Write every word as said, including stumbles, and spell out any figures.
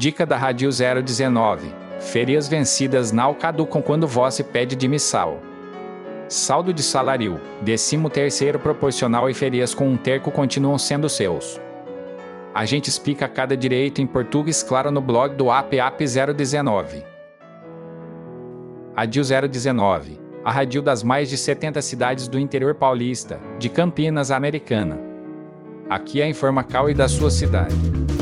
Dica da Rádio zero dezenove. Férias vencidas não caducam quando você pede demissão. Saldo de salário, décimo terceiro proporcional e férias com um terço continuam sendo seus. A gente explica cada direito em português claro no blog do A P A P zero dezenove. Rádio zero dezenove, a rádio das mais de setenta cidades do interior paulista, de Campinas, Americana. Aqui é a Informacal e da sua cidade.